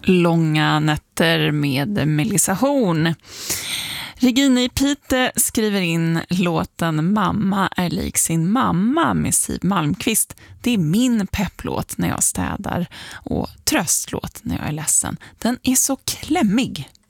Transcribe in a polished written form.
Långa nätter med Melissa Horn. Regina i Pite skriver in låten Mamma är lik sin mamma med Siw Malmkvist. Det är min pepplåt när jag städar och tröstlåt när jag är ledsen. Den är så klämmig.